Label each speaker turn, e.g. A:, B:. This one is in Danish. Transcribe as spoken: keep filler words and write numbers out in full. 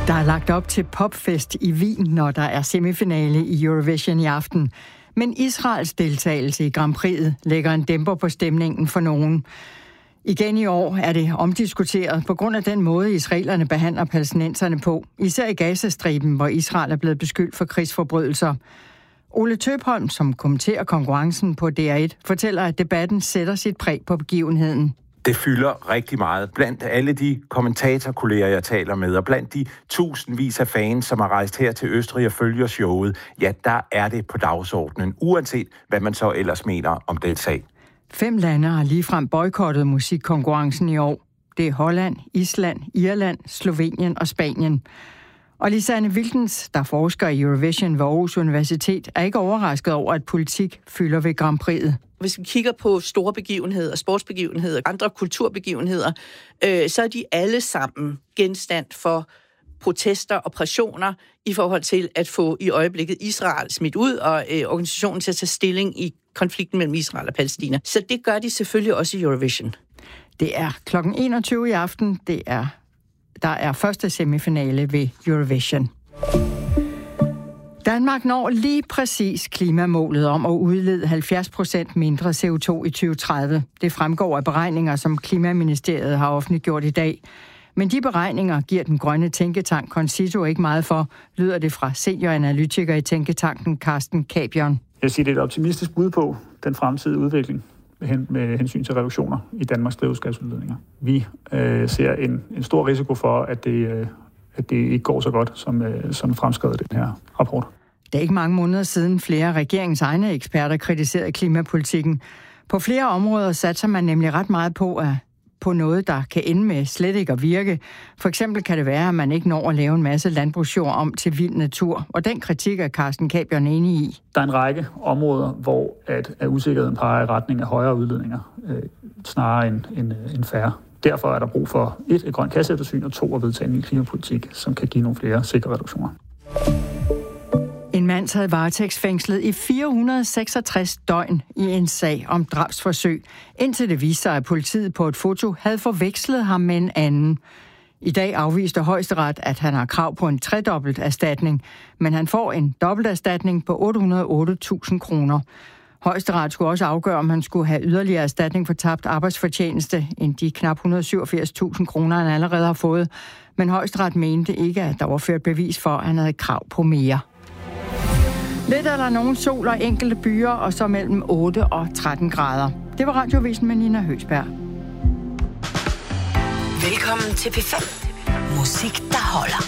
A: Der er lagt op til popfest i Wien, når der er semifinale i Eurovision i aften. Men Israels deltagelse i Grand Prix'et lægger en dæmper på stemningen for nogen. Igen i år er det omdiskuteret på grund af den måde, israelerne behandler palæstinenserne på. Især i Gazastriben, hvor Israel er blevet beskyldt for krigsforbrydelser. Ole Tøpholm, som kommenterer konkurrencen på D R et, fortæller, at debatten sætter sit præg på begivenheden.
B: Det fylder rigtig meget. Blandt alle de kommentatorkolleger, jeg taler med, og blandt de tusindvis af fans, som har rejst her til Østrig og følger showet, ja, der er det på dagsordenen, uanset hvad man så ellers mener om den sag.
A: Fem lande har ligefrem boykottet musikkonkurrencen i år. Det er Holland, Island, Irland, Slovenien og Spanien. Og Lisanne Wilkens, der forsker i Eurovision ved Aarhus Universitet, er ikke overrasket over, at politik fylder ved Grand Prix'et.
C: Hvis vi kigger på store begivenheder, sportsbegivenheder, andre kulturbegivenheder, øh, så er de alle sammen genstand for protester og pressioner i forhold til at få i øjeblikket Israel smidt ud og øh, organisationen til at tage stilling i konflikten mellem Israel og Palæstina. Så det gør de selvfølgelig også i Eurovision.
A: Det er klokken enogtyve i aften. Det er, der er første semifinale ved Eurovision. Danmark når lige præcis klimamålet om at udlede halvfjerds procent mindre C O to i tyve tredive. Det fremgår af beregninger, som Klimaministeriet har offentliggjort i dag. Men de beregninger giver den grønne tænketank Concito ikke meget for, lyder det fra senioranalytiker i tænketanken Carsten Cabion.
D: Jeg siger, det er et optimistisk bud på den fremtidige udvikling med hensyn til reduktioner i Danmarks drivhusgasudledninger. Vi øh, ser en, en stor risiko for, at det, øh, at det ikke går så godt, som, øh, som fremskrevet i den her rapport.
A: Det er ikke mange måneder siden flere af regeringens egne eksperter kritiserede klimapolitikken. På flere områder satser man nemlig ret meget på, at på noget, der kan ende med slet ikke at virke. For eksempel kan det være, at man ikke når at lave en masse landbrugsjord om til vild natur. Og den kritik er Carsten Cabion enig i.
D: Der er en række områder, hvor at, at usikkerheden peger i retning af højere udledninger, øh, snarere end, end, end færre. Derfor er der brug for et, et grønt kasseeftersyn, og to, at vedtage en ny klimapolitik, som kan give nogle flere sikre reduktioner.
A: En mand sad varetægtsfængslet i fire hundrede og seksogtres døgn i en sag om drabsforsøg, indtil det viste sig, at politiet på et foto havde forvekslet ham med en anden. I dag afviste Højesteret, at han har krav på en tredobbelt erstatning, men han får en dobbelterstatning på otte hundrede og otte tusind kroner. Højesteret skulle også afgøre, om han skulle have yderligere erstatning for tabt arbejdsfortjeneste end de knap et hundrede og syvogfirs tusind kroner, han allerede har fået. Men Højesteret mente ikke, at der var ført bevis for, at han havde krav på mere. Lidt er der nogen sol og enkelte byer, og så mellem otte og tretten grader. Det var Radiovisen med Nina Høgsberg.
E: Velkommen til P fem. Musik, der holder.